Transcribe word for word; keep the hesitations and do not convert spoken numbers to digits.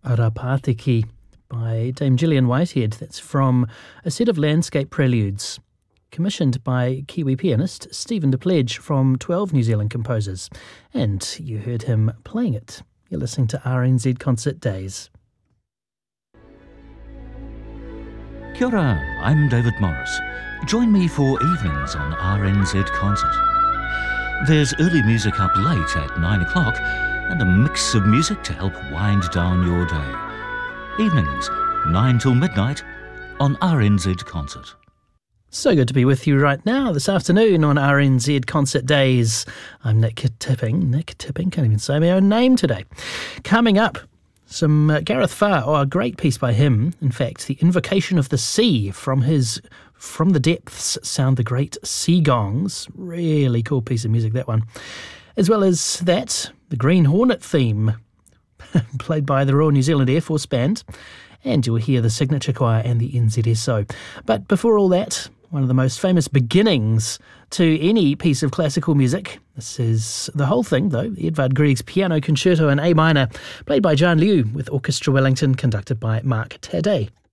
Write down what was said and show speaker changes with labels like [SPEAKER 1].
[SPEAKER 1] Rapatiki by Dame Gillian Whitehead. That's from a set of landscape preludes commissioned by Kiwi pianist Stephen DePledge from twelve New Zealand composers. And you heard him playing it. You're listening to R N Z Concert Days.
[SPEAKER 2] Kia ora, I'm David Morris. Join me for evenings on R N Z Concert. There's early music up late at nine o'clock and a mix of music to help wind down your day. Evenings, nine till midnight on R N Z Concert.
[SPEAKER 1] So good to be with you right now this afternoon on R N Z Concert Days. I'm Nick Tipping. Nick Tipping, can't even say my own name today. Coming up, some uh, Gareth Farr, oh, a great piece by him. In fact, The Invocation of the Sea from his From the Depths Sound the Great Sea Gongs. Really cool piece of music, that one. As well as that, the Green Hornet theme, played by the Royal New Zealand Air Force Band. And you'll hear the Signature Choir and the N Z S O. But before all that, one of the most famous beginnings to any piece of classical music. This is the whole thing, though. Edvard Grieg's Piano Concerto in A minor, played by John Liu with Orchestra Wellington, conducted by Mark Taddei.